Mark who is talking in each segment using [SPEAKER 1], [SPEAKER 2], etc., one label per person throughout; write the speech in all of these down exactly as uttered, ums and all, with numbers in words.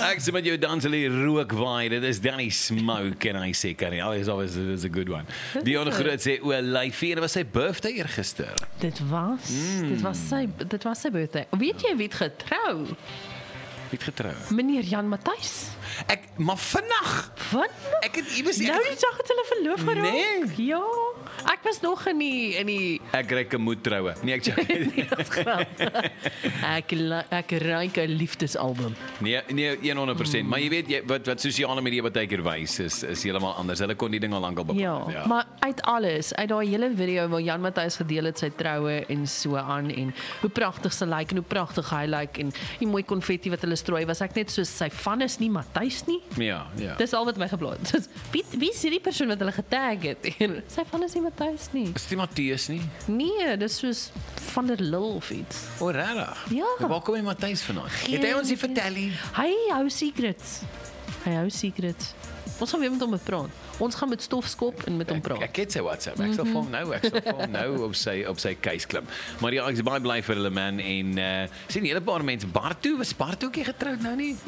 [SPEAKER 1] Ek sê met jou dans hulle rook waai, dit is Danny Smoke en hy sê kan nie, always always it is a good one. Dion Groot sê o, Lyfie, dit was sy birthday eergister.
[SPEAKER 2] Dit was, mm. dit was sy, dit was sy birthday. Weet jy wie het getrou?
[SPEAKER 1] Wie het getrou?
[SPEAKER 2] Meneer Jan Matthys.
[SPEAKER 1] Ek, maar vandag.
[SPEAKER 2] Wat?
[SPEAKER 1] Ek het iewers
[SPEAKER 2] nou die dag het hulle verloof geraak.
[SPEAKER 1] Nee.
[SPEAKER 2] Ja. Ek was nog in die in die
[SPEAKER 1] Ek reik 'n moed troue. Nee, ek joke.
[SPEAKER 2] nee, dit's grap. Ek ek reik 'n liefdesalbum.
[SPEAKER 1] Nee, nee honderd persent. Mm. Maar jy weet jy, wat wat sosiale media baie keer wys is is heeltemal anders. Hulle kon die ding al lank al bepaal.
[SPEAKER 2] Ja, ja, maar uit alles, uit daai hele video waar Jan Matthys gedeel het sy troue en so aan en hoe pragtig sy lyk en hoe pragtig hy lyk en die mooi konfetti wat hulle strooi, was ek net so sy van is nie Matthys nie.
[SPEAKER 1] Ja, ja.
[SPEAKER 2] Dis al wat my geblaai het. Wie wie is die persoon wat hulle getag het? En sy van is nie Matthys nie.
[SPEAKER 1] Is dit Matthias nie?
[SPEAKER 2] Nee, dis soos van der Lil of iets.
[SPEAKER 1] O, regtig?
[SPEAKER 2] Ja.
[SPEAKER 1] Waar kom die Matthys vandaan? Het hy ons nie vertel nie?
[SPEAKER 2] Hy hou secrets. Hy hou secrets. Ons gaan weer met hom praat. Ons gaan met Stof skop en met hom praat.
[SPEAKER 1] Ek, ek het sy WhatsApp. Ek sal vir hom nou, ek sal vir hom nou op sy op sy case klim. Maar ja, ek is baie bly vir hulle man en uh sien 'n hele paar mense Bartu, was Bartuetjie getroud nou nie?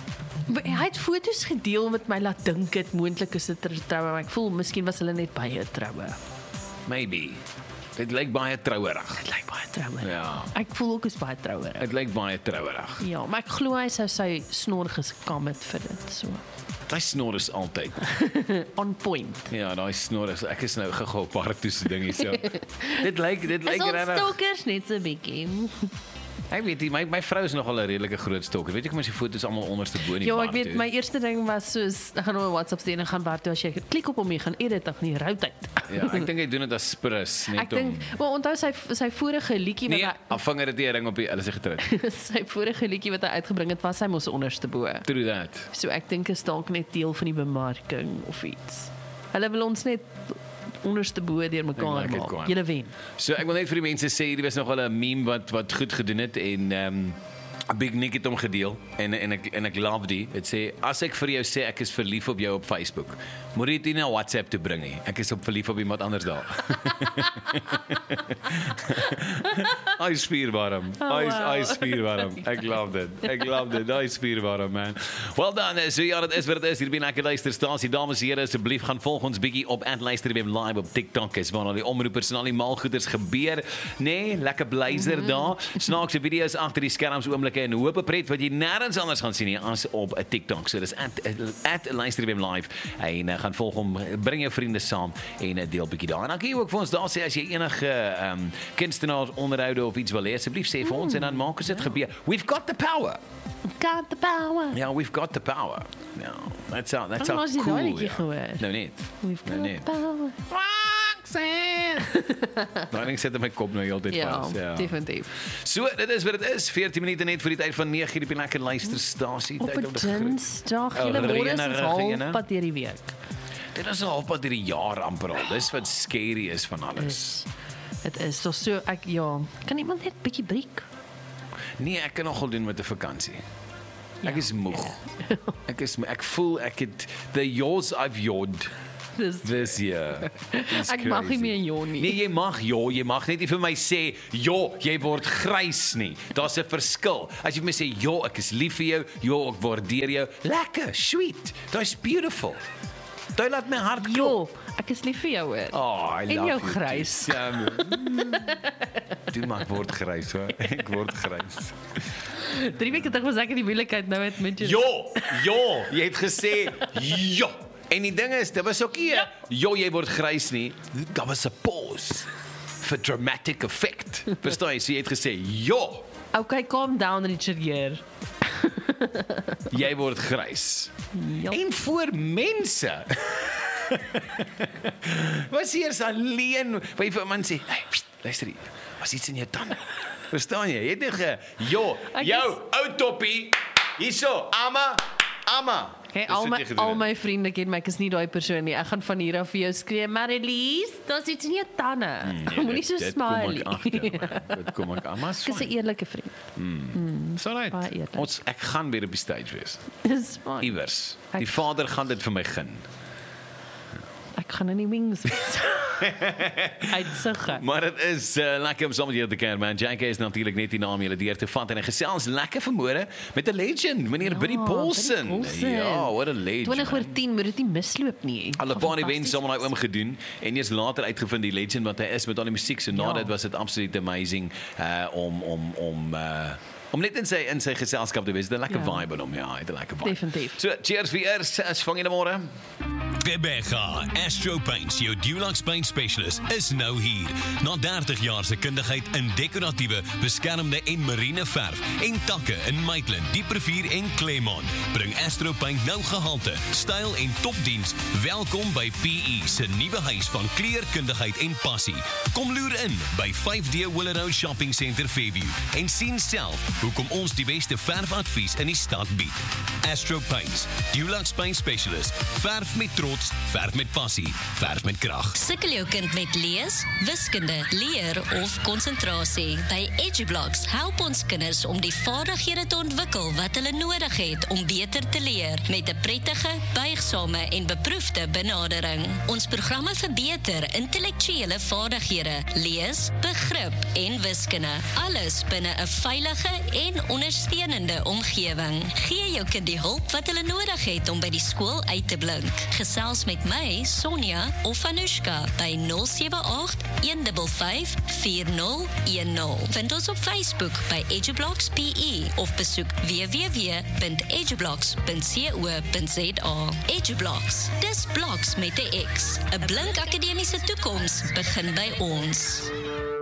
[SPEAKER 2] Hy het foto's gedeel wat my laat dink het moontlik is dit 'n troue, maar ek voel miskien was hulle net by 'n troue.
[SPEAKER 1] Maybe. Dit lyk baie trouerig.
[SPEAKER 2] Dit lyk baie trouerig.
[SPEAKER 1] Ja.
[SPEAKER 2] Ek voel ook is baie trouerig.
[SPEAKER 1] Dit lyk baie trouerig.
[SPEAKER 2] Ja, maar ek glo hy sou sy snor geskam het vir dit so.
[SPEAKER 1] Daai snor is altyd
[SPEAKER 2] on point.
[SPEAKER 1] Ja, daai snor is ek is nou gego op Bartu se dingie so. dit lyk dit lyk regtig.
[SPEAKER 2] Ons stalkers net so bietjie.
[SPEAKER 1] Ek weet nie, my my vrou is nogal 'n redelike groot stalker. Weet jy kom as die foto's almal onderste bo in die
[SPEAKER 2] Ja,
[SPEAKER 1] bar
[SPEAKER 2] ek weet
[SPEAKER 1] toe.
[SPEAKER 2] my eerste ding was soos ek gaan op WhatsApp sien en gaan Bartu as jy klik op hom jy gaan edit of nie rou tyd.
[SPEAKER 1] Ja, ek dink hy doen dit as sprus net
[SPEAKER 2] ek dink, wel onthou sy sy vorige liedjie wat
[SPEAKER 1] nee,
[SPEAKER 2] hy
[SPEAKER 1] afvinger dit die ring op die hulle is getroud.
[SPEAKER 2] sy vorige liedjie wat hy uitgebring het was sy mos onderste bo.
[SPEAKER 1] True that.
[SPEAKER 2] So ek dink is dalk net deel van die bemarking of iets. Hulle wil ons net onderste bo deur mekaar maak. Julle wen.
[SPEAKER 1] So ek wil net vir die mense sê hier was nogal 'n meme wat wat goed gedoen het en ehm um, Big Nick het hom gedeel en en ek en ek love die. Dit sê as ek vir jou sê ek is verlief op jou op Facebook, moet jy dit nie na WhatsApp toe bring nie. Ek is op verlief op iemand anders daar. Hy spier warm. Hy hy spier warm. Ek love dit. Ek love dit. Hy spier warm man. Well done. So ja, dit is wat dit is. Hier by Lekker Luisterstasie. Dames en here, asseblief gaan volg ons bietjie op at Luisterweb live op TikTok is waar al die omroepers en al die malgoeders gebeur. Nee, lekker blazer mm-hmm. daar. Snaakse video's agter die skerms oomblik en hoop pret wat jy nêrens anders gaan sien nie as op 'n TikTok. So dis at, at Luisterweb live en uh, gaan volg hom, bring jou vriende saam en uh, deel bietjie daar. En dan kan jy ook vir ons daar sê as jy enige ehm um, kunstenaars onderhoude of iets wil hê, asseblief sê vir ons en dan maak ons dit gebeur. We've got the power.
[SPEAKER 2] We've got the power.
[SPEAKER 1] Ja, yeah, we've got the power. Ja, yeah, that's how that's how
[SPEAKER 2] cool.
[SPEAKER 1] cool.
[SPEAKER 2] Ja.
[SPEAKER 1] Nou net.
[SPEAKER 2] We've got
[SPEAKER 1] no,
[SPEAKER 2] the power.
[SPEAKER 1] Nou, ek sit in my kop nou heeltyd
[SPEAKER 2] ja,
[SPEAKER 1] vas. Ja,
[SPEAKER 2] definitief.
[SPEAKER 1] So, dit is wat dit is. veertien minute net voor die tyd van nege hier op die Lekker Luisterstasie.
[SPEAKER 2] Op 'n Dinsdag, julle môre is ons halfpad deur die week.
[SPEAKER 1] Dit is al halfpad deur die jaar amper al. Dis wat scary is van alles.
[SPEAKER 2] Dit is so so ek ja, kan iemand net bietjie breek?
[SPEAKER 1] Nee, ek kan nogal doen met 'n vakansie. Ek ja, is moeg. Ja. Ek is ek voel ek het the yaws I've yawed.
[SPEAKER 2] Dis
[SPEAKER 1] This year.
[SPEAKER 2] Ek mag nie meer jou nie.
[SPEAKER 1] Nee, jy mag ja, jy mag net nie vir my sê, "Ja, jy word grys nie." Daar's 'n verskil. As jy vir my sê, "Ja, ek is lief vir jou, ja, ek waardeer jou." Lekker, sweet. That's beautiful. Dit laat my hart klop.
[SPEAKER 2] Jo, ek is lief vir jou hoor.
[SPEAKER 1] Oh, I
[SPEAKER 2] en
[SPEAKER 1] love
[SPEAKER 2] jou
[SPEAKER 1] you.
[SPEAKER 2] grys.
[SPEAKER 1] Ja, Toe mag word grys hoor. Ek word grys.
[SPEAKER 2] Drie weke terug was ek in die moeilikheid nou het met jou.
[SPEAKER 1] Ja, ja, jy het gesê ja. En die ding is, dit was ook nie, ja, jo, jy word grys nie. Daar was 'n pause for dramatic effect. Verstaan jy? So jy het gesê, "Jo."
[SPEAKER 2] Okay, calm down Richard Gere.
[SPEAKER 1] Jy word grys.
[SPEAKER 2] Ja.
[SPEAKER 1] En voor mense. Was eers alleen, waar jy vir man sê, "Hey, luister hier. Was iets in jou tande." Verstaan jy? Jy het net ge, "Jo, jou ou toppie. Hierso, ama, ama."
[SPEAKER 2] Hey, al my al my vriende ken my, ek is nie daai persoon nie. Ek gaan van hier af vir jou skree, "Marilise, daar's iets in jou tande."
[SPEAKER 1] Nee,
[SPEAKER 2] Moenie so smile.
[SPEAKER 1] Dit kom ek aan, maar
[SPEAKER 2] Ek is 'n eerlike vriend.
[SPEAKER 1] Mm. Mm. So right. Ons ek gaan weer op die stage wees.
[SPEAKER 2] Dis fyn.
[SPEAKER 1] Iewers. Die Vader gaan dit vir my gun.
[SPEAKER 2] Ek gaan in die wings wees. Uitsig.
[SPEAKER 1] Maar dit is uh, lekker om saam met jou te kuier, man. J K is natuurlik net die naam julle deur te vat en hy gesels lekker vanmôre met 'n legend, meneer
[SPEAKER 2] Ja,
[SPEAKER 1] Buddy Paulsen.
[SPEAKER 2] Buddy Paulsen.
[SPEAKER 1] Ja, what a legend.
[SPEAKER 2] twintig oor tien moet dit nie misloop nie.
[SPEAKER 1] Alle paar events saam met daai oom gedoen en eers later uitgevind die legend wat hy is met al die musiek. So na
[SPEAKER 2] Ja.
[SPEAKER 1] dit was dit absoluut amazing uh, om om om uh, om net in sy in sy geselskap te wees. 'n Lekker
[SPEAKER 2] Ja.
[SPEAKER 1] vibe in hom, ja, 'n lekker vibe.
[SPEAKER 2] Definitief.
[SPEAKER 1] So cheers vir eers, as vang in die môre.
[SPEAKER 3] Rebecca, Astro Paints, jou Dulux Paint Specialist, is nou hier. Na dertig jaar se kundigheid in dekoratiewe, beskermde en marine verf en takke in Maitland, Dieprivier en Claremont, bring Astro Paint nou gehalte, styl en topdiens. Welkom by P E se nuwe huis van kleurkundigheid en passie. Kom loer in by vyf D Willow Shopping Centre Fairview en sien self hoekom ons die beste verfadvies in die stad bied. Astro Paints, Dulux Paint Specialist, verf met trots, verf met passie, verf met krag.
[SPEAKER 4] Sukkel jou kind met lees, wiskunde, leer of konsentrasie? By EduBlocks help ons kinders om die vaardighede te ontwikkel wat hulle nodig het om beter te leer met 'n prettige, buigsame en beproefde benadering. Ons programme verbeter intellektuele vaardighede, lees, begrip en wiskunde. Alles binne 'n veilige en ondersteunende omgewing. Gee jou kind die hulp wat hulle nodig het om by die skool uit te blink. Gesels met my, Sonja of Anushka by nul sewe agt, een vyf vyf, vier nul een nul. Vind ons op Facebook by EduBlocks P E of besoek w w w punt edublocks punt co punt za. EduBlocks, dis bloks met 'n X. 'n Blink akademiese toekoms begin by ons.